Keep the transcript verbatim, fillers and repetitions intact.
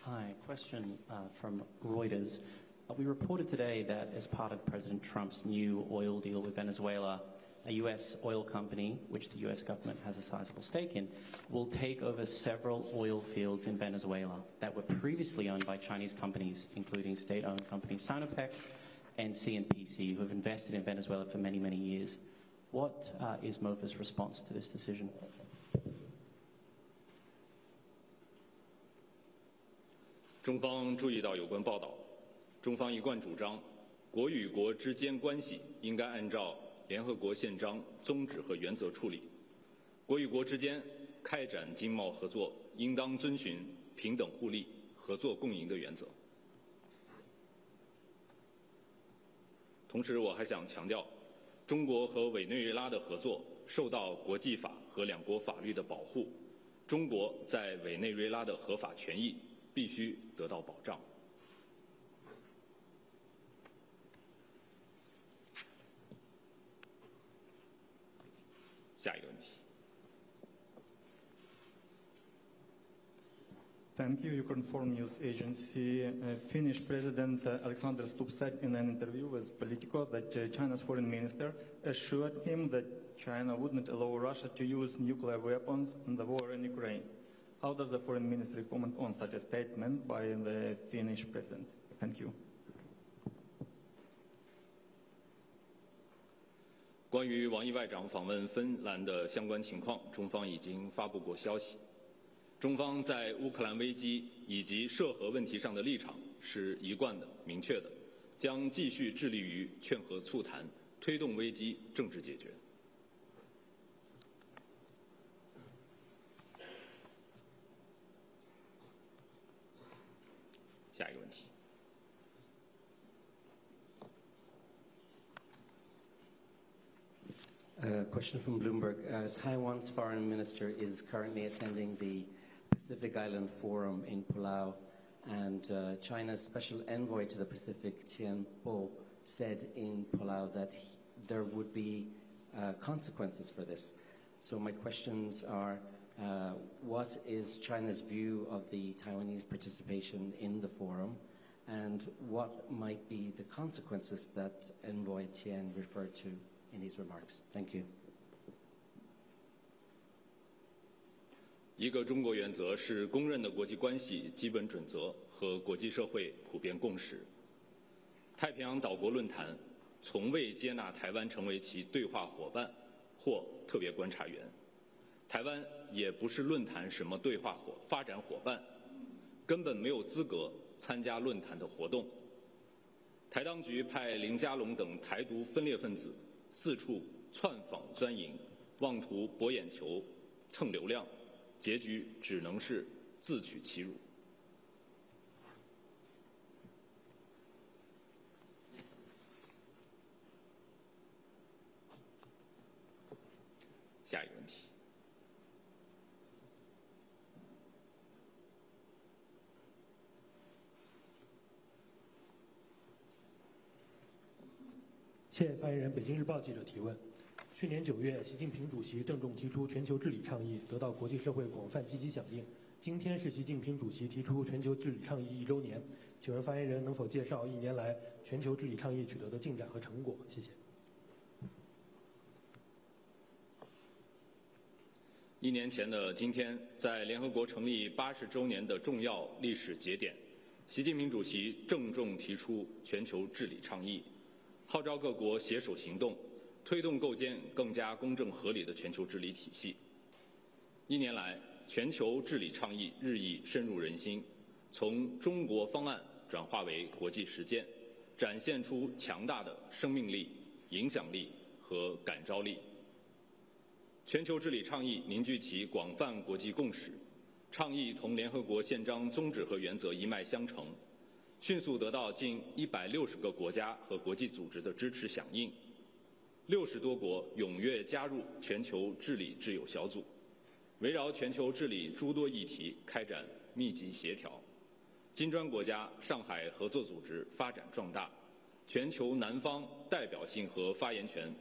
Hi, question uh, from Reuters. Uh, we reported today that as part of President Trump's new oil deal with Venezuela, a U S oil company, which the U S government has a sizable stake in, will take over several oil fields in Venezuela that were previously owned by Chinese companies, including state-owned companies Sinopec and C N P C, who have invested in Venezuela for many, many years. What uh, is MOFA's response to this decision? 中方注意到有关报道，中方一贯主张，国与国之间关系应该按照联合国宪章宗旨和原则处理。国与国之间开展经贸合作，应当遵循平等互利、合作共赢的原则。同时，我还想强调，中国和委内瑞拉的合作受到国际法和两国法律的保护，中国在委内瑞拉的合法权益必须得到保障。下一个问题。 Thank you. Ukrinform News Agency. Uh, Finnish President uh, Alexander Stubb said in an interview with Politico that uh, China's foreign minister assured him that China wouldn't allow Russia to use nuclear weapons in the war in Ukraine. How does the foreign ministry comment on such a statement by the Finnish president? Thank you. 关于王毅外长访问芬兰的相关情况，中方已经发布过消息。 中方在乌克兰危机以及涉核问题上的立场是一贯的、明确的，将继续致力于劝和促谈，推动危机政治解决。下一个问题。 A question from Bloomberg. Uh, Taiwan's foreign minister is currently attending the Pacific Island Forum in Palau, and uh, China's special envoy to the Pacific, Tian Po, said in Palau that he, there would be uh, consequences for this. So my questions are, uh, what is China's view of the Taiwanese participation in the forum, and what might be the consequences that Envoy Tian referred to in his remarks? Thank you. 一个中国原则是公认的国际关系基本准则和国际社会普遍共识。太平洋岛国论坛从未接纳台湾成为其对话伙伴或特别观察员，台湾也不是论坛什么对话伙发展伙伴，根本没有资格参加论坛的活动。台当局派林佳龙等台独分裂分子四处窜访钻营，妄图博眼球、蹭流量。 结局只能是自取其辱。下一个问题。 谢谢发言人。北京日报记者提问。 去年九月，习近平主席郑重提出全球治理倡议，得到国际社会广泛积极响应。今天是习近平主席提出全球治理倡议一周年，请问发言人能否介绍一年来全球治理倡议取得的进展和成果？谢谢。 一年前的今天，在联合国成立八十周年的重要历史节点，习近平主席郑重提出全球治理倡议，号召各国携手行动。 推动构建更加公正合理的全球治理体系。一年来，全球治理倡议日益深入人心，从中国方案转化为国际实践，展现出强大的生命力、影响力和感召力。全球治理倡议凝聚起广泛国际共识，倡议同联合国宪章宗旨和原则一脉相承，迅速得到近一百六十个国家和国际组织的支持响应。 六十多国踊跃加入全球治理挚友小组，围绕全球治理诸多议题开展密集协调。金砖国家上海合作组织发展壮大，全球南方代表性和发言权